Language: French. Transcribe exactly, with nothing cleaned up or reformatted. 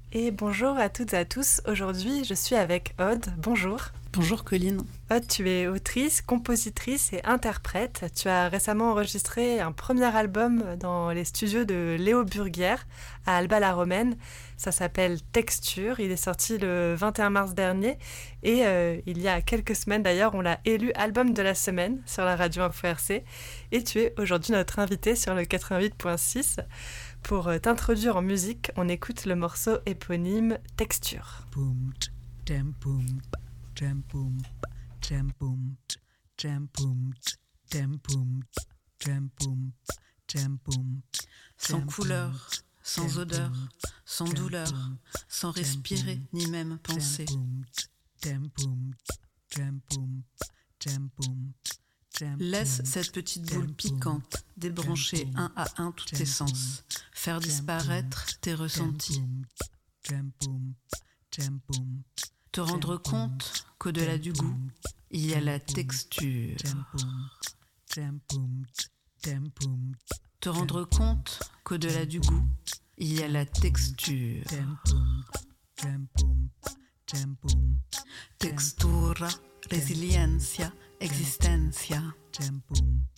Et bonjour à toutes et à tous. Aujourd'hui, je suis avec Aude. Bonjour. Bonjour Colline. Aude, tu es autrice, compositrice et interprète. Tu as récemment enregistré un premier album dans les studios de Léo Burguière à Alba-la-Romaine. Ça s'appelle Texture. Il est sorti le vingt et un mars dernier. Et euh, il y a quelques semaines d'ailleurs, on l'a élu album de la semaine sur la radio Info R C. Et tu es aujourd'hui notre invité sur le quatre-vingt-huit virgule six. Pour t'introduire en musique, on écoute le morceau éponyme Texture. Boom, jam, boom, jam, boom, jam, boom, jam, boom, jam, boom, jam, boom, jam, boom. Sans couleur, sans odeur, sans douleur, sans respirer ni même penser. Laisse cette petite boule piquante débrancher un à un tous tes sens, faire disparaître tes ressentis. Te rendre compte qu'au-delà du goût, il y a la texture. Te rendre compte qu'au-delà du goût, il y a la texture. Textura, resiliencia, existencia.